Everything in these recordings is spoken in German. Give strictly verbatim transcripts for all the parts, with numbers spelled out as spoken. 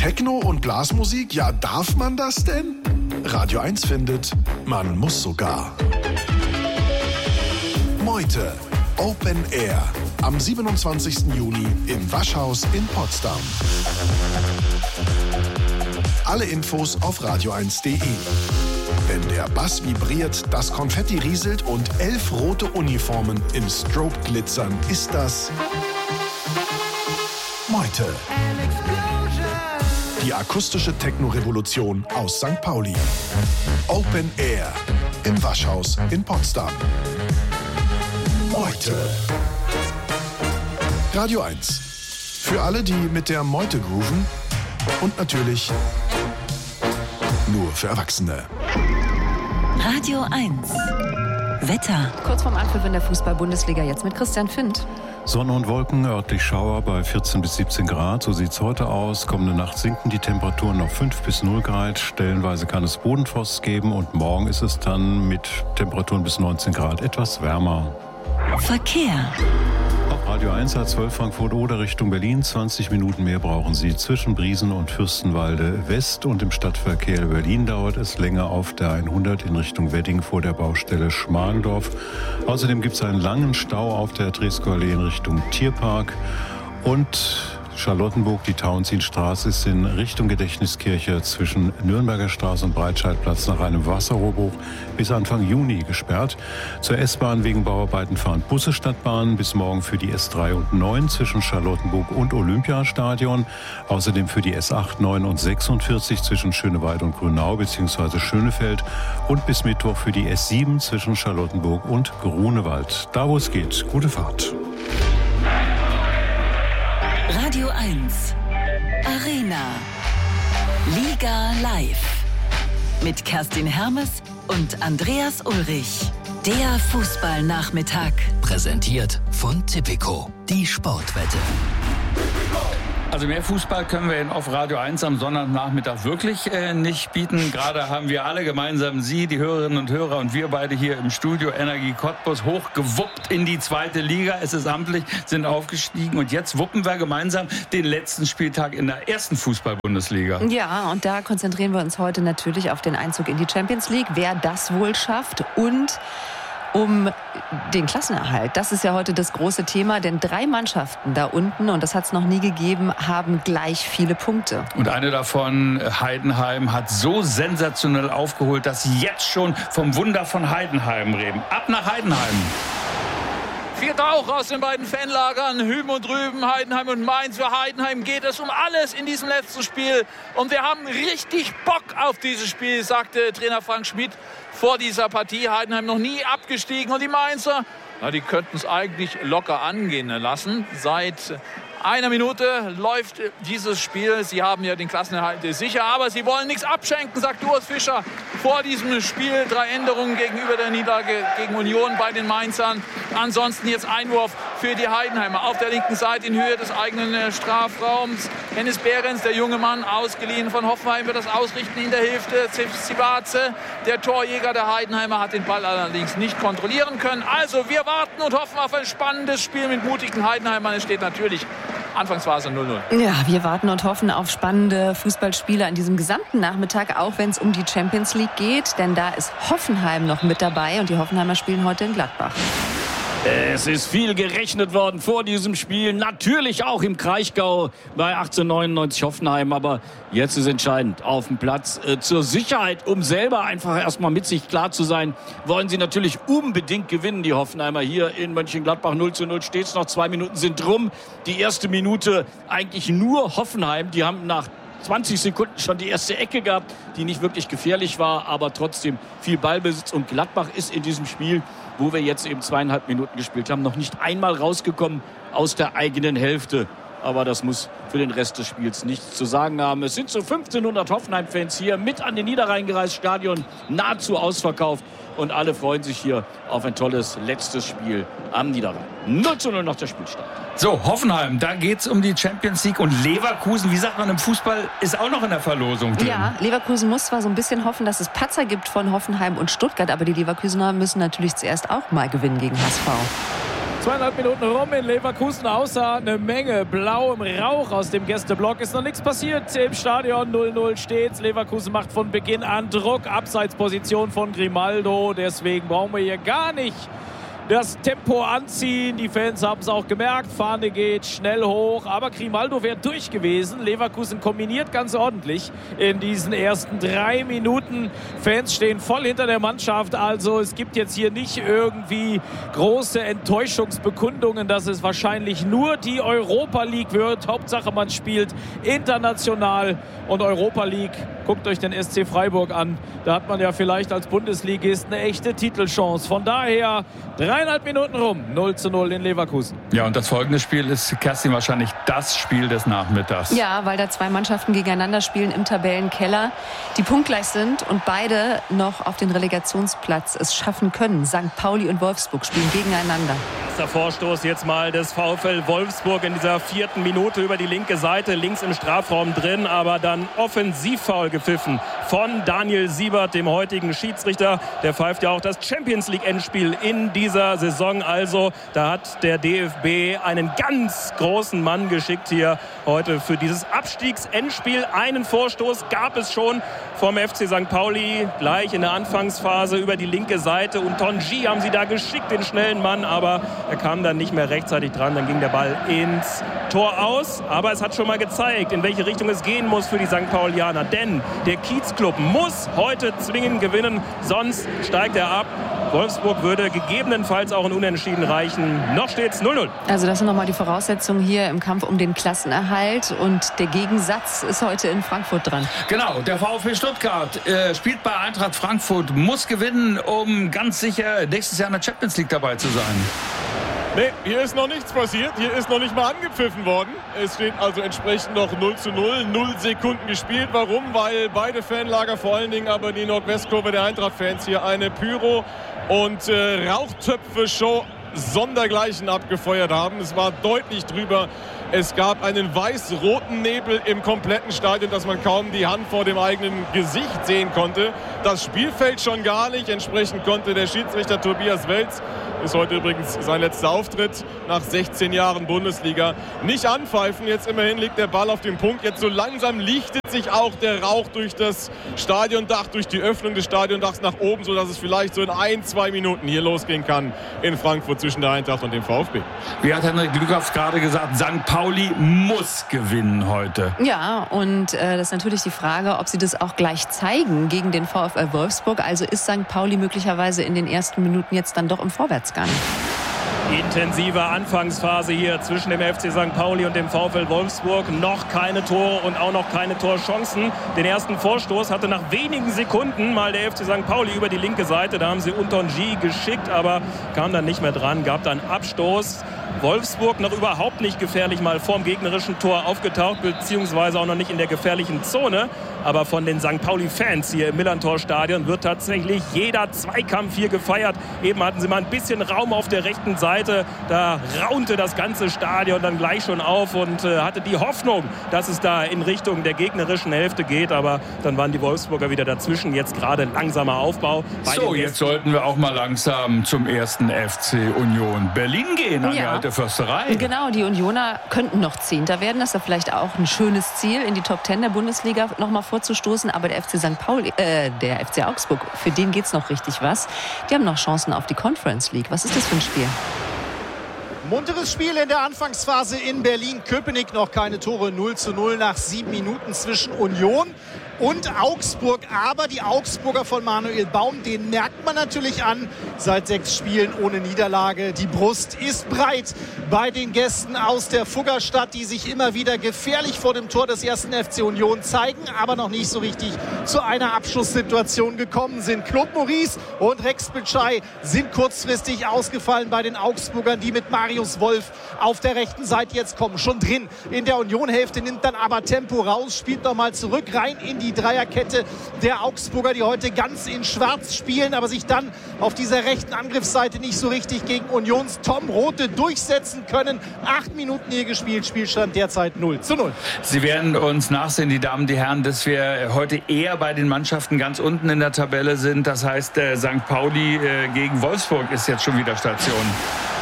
Techno und Blasmusik, ja, darf man das denn? Radio eins findet, man muss sogar. Meute, Open Air, am siebenundzwanzigsten Juni im Waschhaus in Potsdam. Alle Infos auf radio eins punkt de. Wenn der Bass vibriert, das Konfetti rieselt und elf rote Uniformen im Strobe glitzern, ist das Meute. Die akustische Techno-Revolution aus Sankt Pauli. Open Air im Waschhaus in Potsdam. Meute. Radio eins. Für alle, die mit der Meute grooven. Und natürlich nur für Erwachsene. Radio eins. Wetter. Kurz vorm Anpfiff in der Fußball-Bundesliga, jetzt mit Christian Findt. Sonne und Wolken, örtlich Schauer bei vierzehn bis siebzehn Grad. So sieht's heute aus. Kommende Nacht sinken die Temperaturen auf fünf bis null Grad. Stellenweise kann es Bodenfrost geben und morgen ist es dann mit Temperaturen bis neunzehn Grad etwas wärmer. Verkehr. Auf Radio eins A zwölf Frankfurt-Oder Richtung Berlin. zwanzig Minuten mehr brauchen Sie zwischen Briesen und Fürstenwalde West. Und im Stadtverkehr Berlin dauert es länger auf der hundert in Richtung Wedding vor der Baustelle Schmargendorf. Außerdem gibt es einen langen Stau auf der Trieskower Allee in Richtung Tierpark. Und Charlottenburg, die Tauentzienstraße ist in Richtung Gedächtniskirche zwischen Nürnberger Straße und Breitscheidplatz nach einem Wasserrohrbruch bis Anfang Juni gesperrt. Zur S-Bahn wegen Bauarbeiten fahren Busse Stadtbahn bis morgen für die S drei und neun zwischen Charlottenburg und Olympiastadion. Außerdem für die S acht, neun und sechsundvierzig zwischen Schöneweide und Grünau bzw. Schönefeld und bis Mittwoch für die S sieben zwischen Charlottenburg und Grunewald. Da wo es geht, gute Fahrt. Radio eins. Arena. Liga live. Mit Kerstin Hermes und Andreas Ulrich. Der Fußballnachmittag. Präsentiert von Tipico. Die Sportwette. Also mehr Fußball können wir auf Radio eins am Sonntagnachmittag wirklich äh, nicht bieten. Gerade haben wir alle gemeinsam, Sie, die Hörerinnen und Hörer und wir beide hier im Studio Energie Cottbus hochgewuppt in die zweite Liga. Es ist amtlich, sind aufgestiegen und jetzt wuppen wir gemeinsam den letzten Spieltag in der ersten Fußball-Bundesliga. Ja, und da konzentrieren wir uns heute natürlich auf den Einzug in die Champions League, wer das wohl schafft und um den Klassenerhalt. Das ist ja heute das große Thema, denn drei Mannschaften da unten, und das hat es noch nie gegeben, haben gleich viele Punkte. Und eine davon, Heidenheim, hat so sensationell aufgeholt, dass sie jetzt schon vom Wunder von Heidenheim reden. Ab nach Heidenheim. Vierte auch aus den beiden Fanlagern, Hüben und Drüben, Heidenheim und Mainz. Für Heidenheim geht es um alles in diesem letzten Spiel. Und wir haben richtig Bock auf dieses Spiel, sagte Trainer Frank Schmidt vor dieser Partie. Heidenheim noch nie abgestiegen. Und die Mainzer, na, die könnten es eigentlich locker angehen lassen. Seit einer Minute läuft dieses Spiel. Sie haben ja den Klassenerhalt sicher, aber sie wollen nichts abschenken, sagt Urs Fischer vor diesem Spiel. Drei Änderungen gegenüber der Niederlage gegen Union bei den Mainzern. Ansonsten jetzt Einwurf für die Heidenheimer auf der linken Seite in Höhe des eigenen Strafraums. Hennis Behrens, der junge Mann, ausgeliehen von Hoffenheim, wird das ausrichten in der Hälfte. Zivaze, der Torjäger der Heidenheimer, hat den Ball allerdings nicht kontrollieren können. Also wir warten und hoffen auf ein spannendes Spiel mit mutigen Heidenheimern. Es steht natürlich Anfangsphase null null. Ja, wir warten und hoffen auf spannende Fußballspiele an diesem gesamten Nachmittag, auch wenn es um die Champions League geht. Denn da ist Hoffenheim noch mit dabei und die Hoffenheimer spielen heute in Gladbach. Es ist viel gerechnet worden vor diesem Spiel. Natürlich auch im Kraichgau bei achtzehnhundertneunundneunzig Hoffenheim. Aber jetzt ist entscheidend auf dem Platz. Äh, zur Sicherheit, um selber einfach erstmal mit sich klar zu sein, wollen sie natürlich unbedingt gewinnen, die Hoffenheimer. Hier in Mönchengladbach null zu null steht es noch. Zwei Minuten sind rum. Die erste Minute eigentlich nur Hoffenheim. Die haben nach zwanzig Sekunden schon die erste Ecke gehabt, die nicht wirklich gefährlich war, aber trotzdem viel Ballbesitz. Und Gladbach ist in diesem Spiel, wo wir jetzt eben zweieinhalb Minuten gespielt haben, noch nicht einmal rausgekommen aus der eigenen Hälfte. Aber das muss für den Rest des Spiels nichts zu sagen haben. Es sind so fünfzehnhundert Hoffenheim-Fans hier mit an den Niederrhein gereist, Stadion nahezu ausverkauft. Und alle freuen sich hier auf ein tolles letztes Spiel am Niederrhein. null zu null nach der Spielstand. So, Hoffenheim, da geht's um die Champions League. Und Leverkusen, wie sagt man im Fußball, ist auch noch in der Verlosung drin. Ja, Leverkusen muss zwar so ein bisschen hoffen, dass es Patzer gibt von Hoffenheim und Stuttgart, aber die Leverkusener müssen natürlich zuerst auch mal gewinnen gegen H S V. Zweieinhalb Minuten rum in Leverkusen, außer eine Menge blauem Rauch aus dem Gästeblock. Ist noch nichts passiert im Stadion. null null steht's. Leverkusen macht von Beginn an Druck. Abseitsposition von Grimaldo. Deswegen brauchen wir hier gar nicht das Tempo anziehen. Die Fans haben es auch gemerkt. Fahne geht schnell hoch. Aber Grimaldo wäre durch gewesen. Leverkusen kombiniert ganz ordentlich in diesen ersten drei Minuten. Fans stehen voll hinter der Mannschaft. Also es gibt jetzt hier nicht irgendwie große Enttäuschungsbekundungen, dass es wahrscheinlich nur die Europa League wird. Hauptsache man spielt international. Und Europa League, guckt euch den S C Freiburg an. Da hat man ja vielleicht als Bundesligist eine echte Titelchance. Von daher dreieinhalb Minuten rum, null zu null in Leverkusen. Ja, und das folgende Spiel ist, Kerstin, wahrscheinlich das Spiel des Nachmittags. Ja, weil da zwei Mannschaften gegeneinander spielen im Tabellenkeller, die punktgleich sind und beide noch auf den Relegationsplatz es schaffen können. Sankt Pauli und Wolfsburg spielen gegeneinander. Der Vorstoß jetzt mal des VfL Wolfsburg in dieser vierten Minute über die linke Seite, links im Strafraum drin, aber dann Offensivfoul gepfiffen von Daniel Siebert, dem heutigen Schiedsrichter. Der pfeift ja auch das Champions-League-Endspiel in dieser Saison. Also da hat der D F B einen ganz großen Mann geschickt hier heute für dieses Abstiegsendspiel. Einen Vorstoß gab es schon vom F C Sankt Pauli, gleich in der Anfangsphase über die linke Seite. Und Tonji haben sie da geschickt, den schnellen Mann, aber er kam dann nicht mehr rechtzeitig dran. Dann ging der Ball ins Tor aus. Aber es hat schon mal gezeigt, in welche Richtung es gehen muss für die Sankt Paulianer. Denn der Kiezclub muss heute zwingend gewinnen, sonst steigt er ab. Wolfsburg würde gegebenenfalls auch ein Unentschieden reichen. Noch steht's null null. Also das sind nochmal die Voraussetzungen hier im Kampf um den Klassenerhalt. Und der Gegensatz ist heute in Frankfurt dran. Genau, der VfB Stuttgart äh, spielt bei Eintracht Frankfurt, muss gewinnen, um ganz sicher nächstes Jahr in der Champions League dabei zu sein. Nee, hier ist noch nichts passiert. Hier ist noch nicht mal angepfiffen worden. Es steht also entsprechend noch null zu null. Null Sekunden gespielt. Warum? Weil beide Fanlager, vor allen Dingen aber die Nordwestkurve der Eintracht-Fans, hier eine Pyro- und äh, Rauchtöpfe-Show sondergleichen abgefeuert haben. Es war deutlich drüber. Es gab einen weiß-roten Nebel im kompletten Stadion, dass man kaum die Hand vor dem eigenen Gesicht sehen konnte. Das Spielfeld schon gar nicht. Entsprechend konnte der Schiedsrichter Tobias Welz, ist heute übrigens sein letzter Auftritt nach sechzehn Jahren Bundesliga, nicht anpfeifen. Jetzt immerhin liegt der Ball auf dem Punkt. Jetzt so langsam lichtet sich auch der Rauch durch das Stadiondach, durch die Öffnung des Stadiondachs nach oben, sodass es vielleicht so in ein, zwei Minuten hier losgehen kann in Frankfurt zwischen der Eintracht und dem VfB. Wie hat Henrik Lückhoff gerade gesagt, Sankt Pauli muss gewinnen heute. Ja, und äh, das ist natürlich die Frage, ob sie das auch gleich zeigen gegen den VfL Wolfsburg. Also ist Sankt Pauli möglicherweise in den ersten Minuten jetzt dann doch im Vorwärtsgang? Intensive Anfangsphase hier zwischen dem F C Sankt Pauli und dem VfL Wolfsburg. Noch keine Tore und auch noch keine Torchancen. Den ersten Vorstoß hatte nach wenigen Sekunden mal der F C Sankt Pauli über die linke Seite. Da haben sie Untonji geschickt, aber kam dann nicht mehr dran. Gab dann Abstoß. Wolfsburg noch überhaupt nicht gefährlich mal vorm gegnerischen Tor aufgetaucht, beziehungsweise auch noch nicht in der gefährlichen Zone. Aber von den Sankt Pauli-Fans hier im Millantor-Stadion wird tatsächlich jeder Zweikampf hier gefeiert. Eben hatten sie mal ein bisschen Raum auf der rechten Seite. Da raunte das ganze Stadion dann gleich schon auf und äh, hatte die Hoffnung, dass es da in Richtung der gegnerischen Hälfte geht. Aber dann waren die Wolfsburger wieder dazwischen. Jetzt gerade langsamer Aufbau. Bei so, jetzt sollten wir auch mal langsam zum ersten F C Union Berlin gehen, an ja. die alte Försterei. Genau, die Unioner könnten noch Zehnter werden. Das ist ja vielleicht auch ein schönes Ziel, in die Top Ten der Bundesliga noch mal vorzustoßen. Aber der F C Sankt Pauli, äh, der F C Augsburg, für den geht's noch richtig was. Die haben noch Chancen auf die Conference League. Was ist das für ein Spiel? Munteres Spiel in der Anfangsphase in Berlin-Köpenick. Noch keine Tore, null zu null nach sieben Minuten zwischen Union und Augsburg. Aber die Augsburger von Manuel Baum, den merkt man natürlich an. Seit sechs Spielen ohne Niederlage. Die Brust ist breit bei den Gästen aus der Fuggerstadt, die sich immer wieder gefährlich vor dem Tor des ersten F C Union zeigen, aber noch nicht so richtig zu einer Abschlusssituation gekommen sind. Claude Maurice und Rex Bitschei sind kurzfristig ausgefallen bei den Augsburgern, die mit Marius Wolf auf der rechten Seite jetzt kommen. Schon drin in der Union-Hälfte, nimmt dann aber Tempo raus, spielt nochmal zurück, rein in die Dreierkette der Augsburger, die heute ganz in Schwarz spielen, aber sich dann auf dieser rechten Angriffsseite nicht so richtig gegen Unions Tom Rothe durchsetzen können. Acht Minuten hier gespielt, Spielstand derzeit null zu null. Sie werden uns nachsehen, die Damen, die Herren, dass wir heute eher bei den Mannschaften ganz unten in der Tabelle sind. Das heißt, äh, Sankt Pauli äh, gegen Wolfsburg ist jetzt schon wieder Station.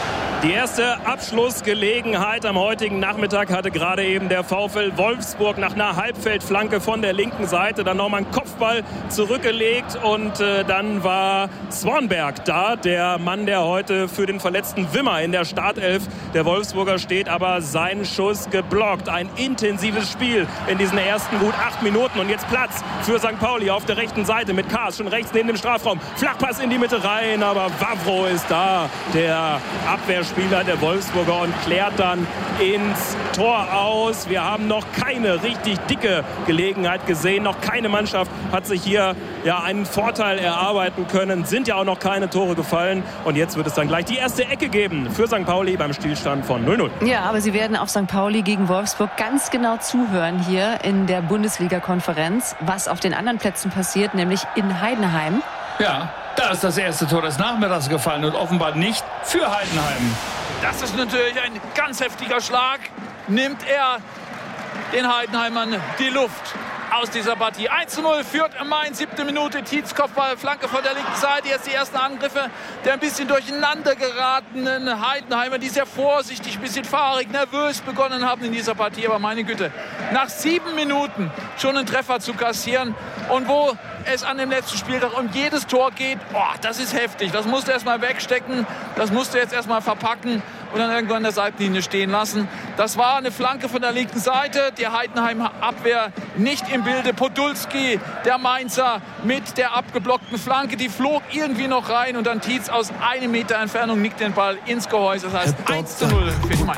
Die erste Abschlussgelegenheit am heutigen Nachmittag hatte gerade eben der VfL Wolfsburg nach einer Halbfeldflanke von der linken Seite. Dann nochmal einen Kopfball zurückgelegt und äh, dann war Swanberg da, der Mann, der heute für den verletzten Wimmer in der Startelf der Wolfsburger steht, aber sein Schuss geblockt. Ein intensives Spiel in diesen ersten gut acht Minuten und jetzt Platz für Sankt Pauli auf der rechten Seite mit Kaas schon rechts neben dem Strafraum. Flachpass in die Mitte rein, aber Wawro ist da, der Abwehrspieler der Wolfsburger, und klärt dann ins Tor aus. Wir haben noch keine richtig dicke Gelegenheit gesehen. Noch keine Mannschaft hat sich hier ja einen Vorteil erarbeiten können. Sind ja auch noch keine Tore gefallen. Und jetzt wird es dann gleich die erste Ecke geben für Sankt Pauli beim Stillstand von null null. Ja, aber Sie werden auf Sankt Pauli gegen Wolfsburg ganz genau zuhören hier in der Bundesliga-Konferenz, was auf den anderen Plätzen passiert, nämlich in Heidenheim. Ja, da ist das erste Tor des Nachmittags gefallen und offenbar nicht für Heidenheim. Das ist natürlich ein ganz heftiger Schlag. Nimmt er den Heidenheimern die Luft aus dieser Partie. eins zu null führt Mainz, siebte Minute. Tietz Kopfball, Flanke von der linken Seite. Jetzt die ersten Angriffe der ein bisschen durcheinander geratenen Heidenheimer, die sehr vorsichtig, ein bisschen fahrig, nervös begonnen haben in dieser Partie. Aber meine Güte, nach sieben Minuten schon einen Treffer zu kassieren und wo es an dem letzten Spieltag um jedes Tor geht, oh, das ist heftig. Das musst du erstmal wegstecken, das musst du jetzt erstmal verpacken und dann irgendwann an der Seitenlinie stehen lassen. Das war eine Flanke von der linken Seite, die Heidenheimer Abwehr nicht im Bilde. Podolski, der Mainzer, mit der abgeblockten Flanke, die flog irgendwie noch rein und dann Tietz aus einem Meter Entfernung nickt den Ball ins Gehäuse. Das heißt eins zu null für die Mainzer.